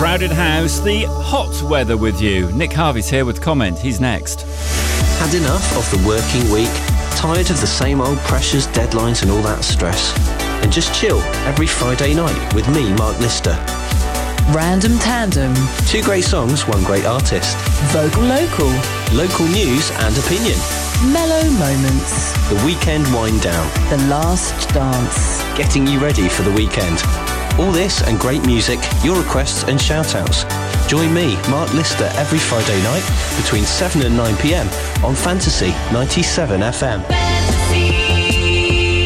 Crowded House, the hot weather with you. Nick Harvey's here with comment. He's next. Had enough of the working week? Tired of the same old pressures, deadlines and all that stress? And just chill every Friday night with me, Mark Lister. Random Tandem. 2 great songs, 1 great artist. Vocal Local. Local news and opinion. Mellow Moments. The weekend wind down. The Last Dance. Getting you ready for the weekend. All this and great music, your requests and shout-outs. Join me, Mark Lister, every Friday night between 7 and 9 p.m. on Fantasy 97 FM. Fantasy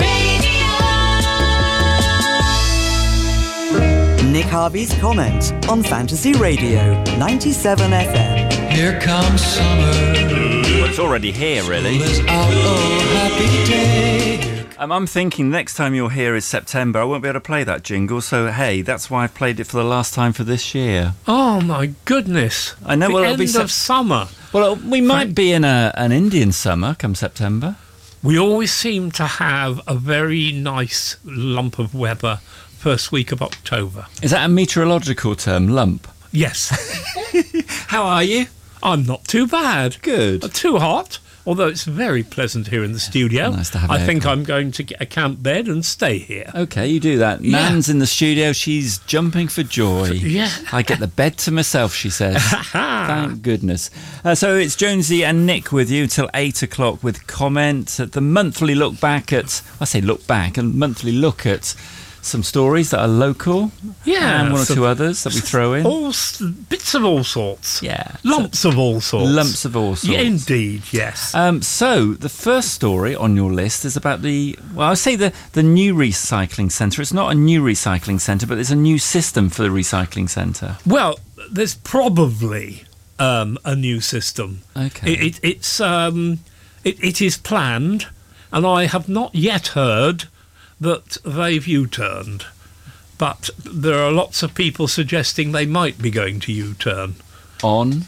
Radio. Nick Harvey's comment on Fantasy Radio 97 FM. Here comes summer. Well, it's already here, really. Happy day. I'm thinking next time you're here is September. I won't be able to play that jingle, so hey, that's why I've played it for the last time for this year. Oh my goodness! I know. The Well, end it'll be of summer. Well, we might be in an Indian summer come September. We always seem to have a very nice lump of weather first week of October. Is that a meteorological term, lump? Yes. How are you? I'm not too bad. Good. Too hot, although it's very pleasant here in the studio. Nice to have I think aircon. I'm going to get a camp bed and stay here. Okay, you do that. Yeah. Nan's in the studio. She's jumping for joy. Yeah. I get the bed to myself, she says. Thank goodness. So it's Jonesy and Nick with you till 8 o'clock with comment at the monthly look back at... I say look back, a monthly look at some stories that are local. Yeah. And one or two others that we throw in. Bits of all sorts. Yeah. Lumps of all sorts. Lumps of all sorts. Yeah, indeed, yes. So the first story on your list is about the new recycling centre. It's not a new recycling centre, but there's a new system for the recycling centre. Well, there's probably a new system. Okay. It is planned, and I have not yet heard that they've U-turned. But there are lots of people suggesting they might be going to U-turn. On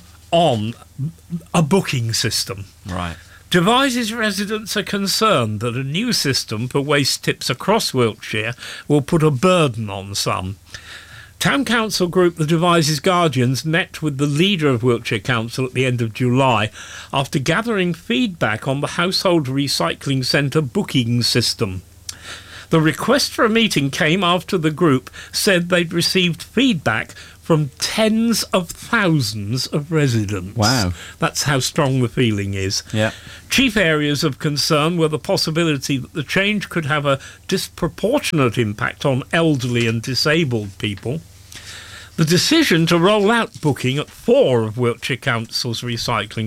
A booking system. Right. Devizes residents are concerned that a new system for waste tips across Wiltshire will put a burden on some. Town Council group The Devizes Guardians met with the leader of Wiltshire Council at the end of July after gathering feedback on the household recycling centre booking system. The request for a meeting came after the group said they'd received feedback from tens of thousands of residents. Wow. That's how strong the feeling is. Yeah. Chief areas of concern were the possibility that the change could have a disproportionate impact on elderly and disabled people. The decision to roll out booking at 4 of Wiltshire Council's recycling